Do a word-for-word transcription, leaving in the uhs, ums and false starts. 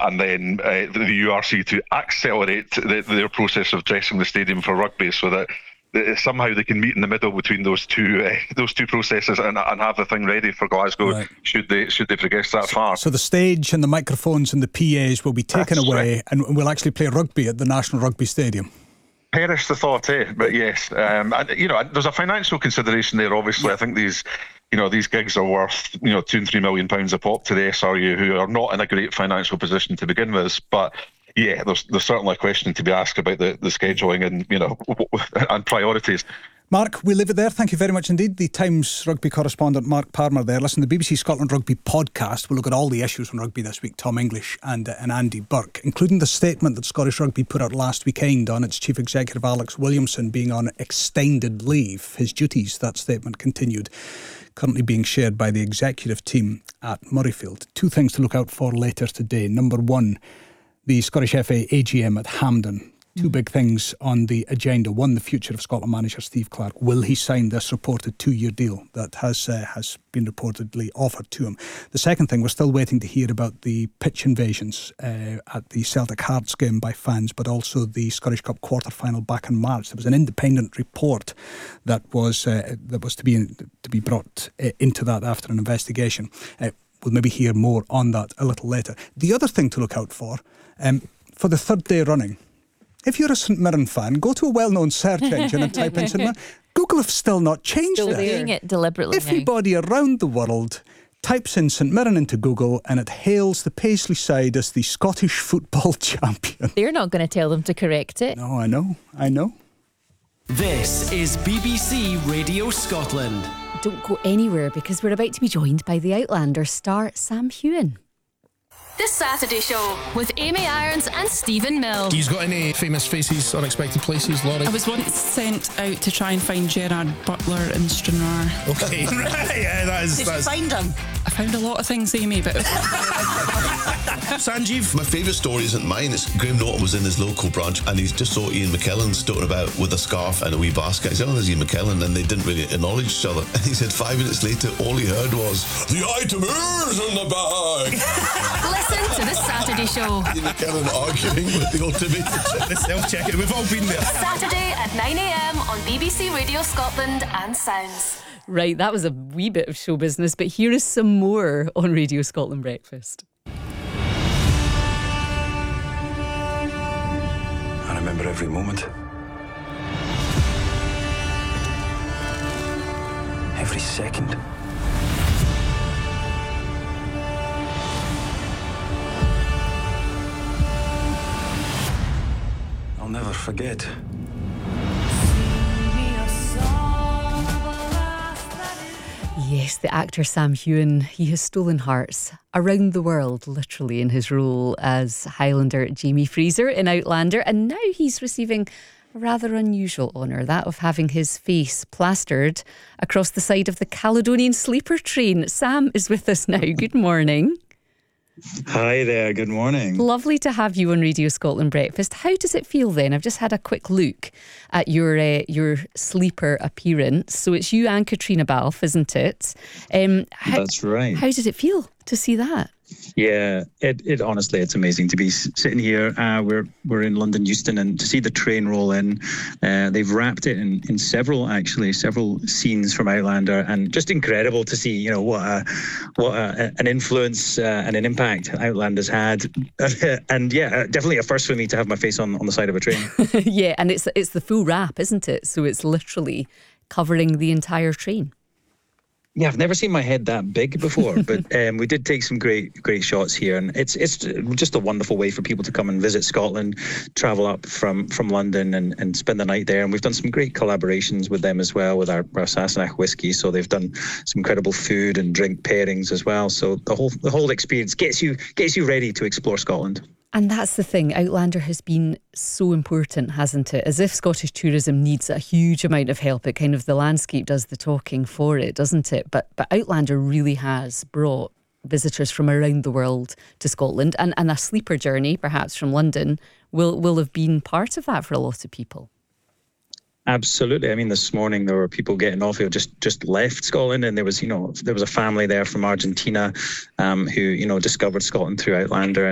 and then uh, the U R C to accelerate the, their process of dressing the stadium for rugby, so that somehow they can meet in the middle between those two uh, those two processes and, and have the thing ready for Glasgow. Right. Should they should they progress that so, far? So the stage and the microphones and the P As will be taken That's away, right. and we'll actually play rugby at the National Rugby Stadium. Perish the thought, eh? But yes, um, and, you know, there's a financial consideration there. Obviously, yeah. I think these, you know, these gigs are worth, you know, two and three million pounds a pop to the S R U, who are not in a great financial position to begin with, but. Yeah, there's there's certainly a question to be asked about the, the scheduling and, you know, and priorities. Mark, we'll leave it there. Thank you very much indeed. The Times rugby correspondent Mark Palmer there. Listen, the B B C Scotland Rugby podcast will look at all the issues on rugby this week. Tom English and, uh, and Andy Burke, including the statement that Scottish Rugby put out last weekend on its chief executive Alex Williamson being on extended leave. His duties, that statement continued, currently being shared by the executive team at Murrayfield. Two things to look out for later today. Number one, the Scottish F A A G M at Hampden. Two big things on the agenda. One, the future of Scotland manager Steve Clarke. Will he sign this reported two-year deal that has uh, has been reportedly offered to him? The second thing, we're still waiting to hear about the pitch invasions uh, at the Celtic Hearts game by fans, but also the Scottish Cup quarter-final back in March. There was an independent report that was uh, that was to be in, to be brought uh, into that after an investigation. Uh, we'll maybe hear more on that a little later. The other thing to look out for, um, for the third day running, if you're a St Mirren fan, go to a well-known search engine and type in St Mirren. Google have still not changed still that. Still doing it deliberately. Everybody now. around the world types in St Mirren into Google and it hails the Paisley side as the Scottish football champion. They're not going to tell them to correct it. No, I know, I know. This is B B C Radio Scotland. Don't go anywhere because we're about to be joined by the Outlander star Sam Heughan. This Saturday show with Amy Irons and Stephen Mill. He's got any famous faces, unexpected places, Laurie? I was once sent out to try and find Gerard Butler in Stranraer. Okay, right, yeah, that is... Did that's... you find him? I found a lot of things, Amy, but... Sanjeev? My favourite story isn't mine. It's Graham Norton was in his local branch and he's just saw Ian McKellen stoating about with a scarf and a wee basket. He said, oh, there's Ian McKellen, and they didn't really acknowledge each other. And he said five minutes later, all he heard was, the item is in the bag. Listen to This Saturday show. Ian McKellen arguing with the automated the self-checker. We've all been there. Saturday at nine a.m. on B B C Radio Scotland and Sounds. Right, that was a wee bit of show business, but here is some more on Radio Scotland Breakfast. I remember every moment. Every second. I'll never forget. Yes, the actor Sam Heughan, he has stolen hearts around the world, literally, in his role as Highlander Jamie Fraser in Outlander, and now he's receiving a rather unusual honour, that of having his face plastered across the side of the Caledonian Sleeper train. Sam is with us now. Good morning. Hi there, good morning. Lovely to have you on Radio Scotland Breakfast. How does it feel then? I've just had a quick look at your uh, your sleeper appearance. So it's you and Katrina Balfe, isn't it? Um, how, That's right. How did it feel to see that? Yeah, it, it honestly, it's amazing to be sitting here. Uh, we're we're in London Euston, and to see the train roll in. Uh, they've wrapped it in, in several, actually, several scenes from Outlander, and just incredible to see, you know, what a, what a, an influence uh, and an impact Outlander's had. And yeah, definitely a first for me to have my face on, on the side of a train. Yeah, and it's it's the full wrap, isn't it? So it's literally covering the entire train. Yeah, I've never seen my head that big before, but um, we did take some great, great shots here, and it's it's just a wonderful way for people to come and visit Scotland, travel up from, from London and, and spend the night there. And we've done some great collaborations with them as well, with our, our Sassenach whiskey. So they've done some incredible food and drink pairings as well. So the whole the whole experience gets you gets you ready to explore Scotland. And that's the thing, Outlander has been so important, hasn't it? As if Scottish tourism needs a huge amount of help. It kind of, the landscape does the talking for it, doesn't it? But but Outlander really has brought visitors from around the world to Scotland, and, and a sleeper journey, perhaps from London, will, will have been part of that for a lot of people. Absolutely. I mean, this morning there were people getting off who just just left Scotland, and there was, you know, there was a family there from Argentina um, who, you know, discovered Scotland through Outlander.